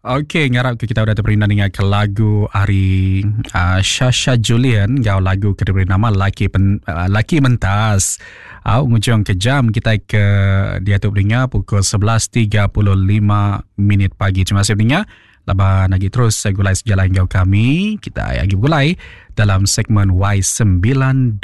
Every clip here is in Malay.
Okey, ngarap ke kita udah terperindah dengan ke lagu hari Shasha Julian, gau lagu ke diberi nama Laki Mentas. Ujung ke jam kita ke dia tu beringat pukul 11.35 pagi. Terima kasih beringat. Laban lagi terus gulai sejalan gau kami. Kita lagi gulai dalam segmen Y912.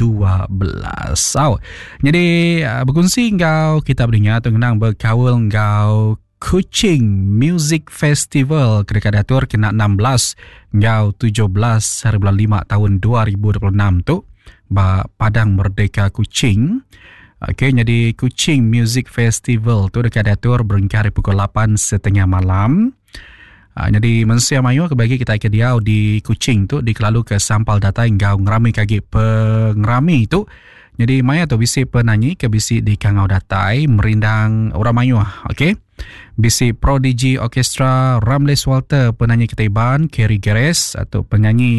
Jadi berkongsi gau kita beringat tenang berkawal gau Kuching Music Festival kedekat datur kena 16 gau 17 hari bulan 5 tahun 2026 tu Padang Merdeka Kuching. Okey, jadi Kuching Music Festival tu dekat datur berengkar pukul 8.30 malam. Jadi mensia mayu kebagi kita ke dia di Kuching tu dikelalu ke sampal data gau ngerami kaki pengerami tu. Jadi maya tu bisi penanyi ke bisi di kangau datai merindang orang mayu. Okey. Bisi Prodigy Orchestra, Ramles Walter penyanyi ketaiban, Kerry Geres atau penyanyi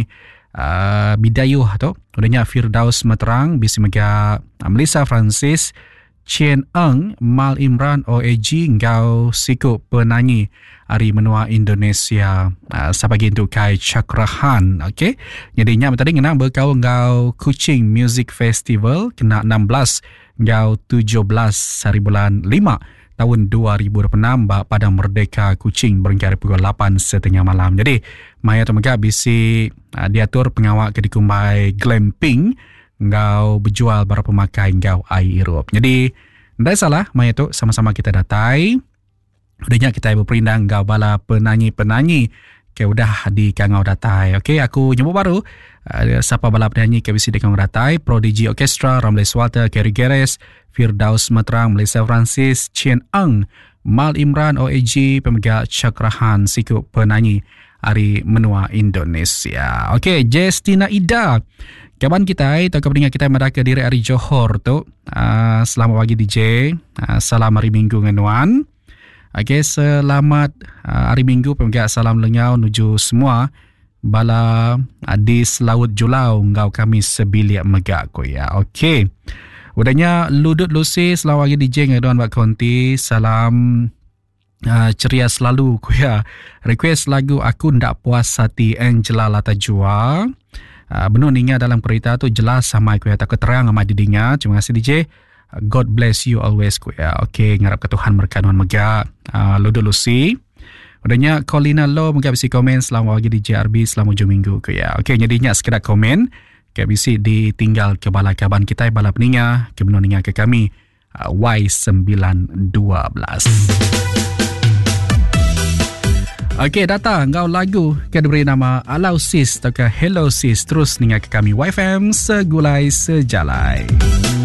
Bidayuh tu. Udahnya Firdaus Meterang, bisi mega Melissa Francis, Chien Eng, Mal Imran OAG, Ngau Siku penyanyi Ari Menua Indonesia, sabagi itu Kai Cakrahan. Okey. Jadi nyam tadi kena berkau Ngau Kuching Music Festival kena 16 Ngau 17 hari bulan 5 tahun 2026 Padang Merdeka Kuching berengkar pukul 8.30 malam. Jadi maya tu mega bisi diatur pengawal ke dikumbai glamping Ngau berjual barang pemakai Ngau air Europe. Jadi tidak salah maya tu sama-sama kita datai. Udahnya kita berperindang Ngau bala penyanyi-penyanyi ke udah di kangau datai. Okey, aku nyebut baru siapa bala penyanyi ke bisi di kangau datai: Prodigy Orchestra, Ramles Walter, Kerry Geres, Firdaus Meterang, Melissa Francis, Chien Eng, Mal Imran OAG, pemegak Cakrahan Siku penyanyi Ari Menua Indonesia. Okey, Justina Ida. Kawan kita atau kepentingan kita mereka diri Ari Johor tu. Selamat pagi DJ. Salam hari Minggu ngenuan. Okey, selamat hari Minggu pemegak salam lengau nuju semua bala di Selaut Julau ngau kami sebilik megak ko ya. Okey. Udahnya Ludut Lucy selamat pagi DJ ngeduan Wak Konti. Salam ceria selalu ko ya. Request lagu Aku Ndak Puas Hati Angela Latajua. Benar ninga dalam cerita tu jelas sama ko ya tak keterang sama didinya. Terima kasih DJ. God bless you always ko ya. Okey, ngarap ke Tuhan merkanuan megak. Ludut Lucy. Udahnya Colina Lo mungkin bisi komen selamat pagi DJ RB selamat hujung minggu ko ya. Okey, jadinya sekedar komen ke bisi ditinggal ke bala kaban kita bala peninga ke benoninga ke kami Y912. Okey, datang ngau lagu ke diberi nama Alau Sis atau ke Hello Sis terus ninga ke kami YFM segulai sejalai.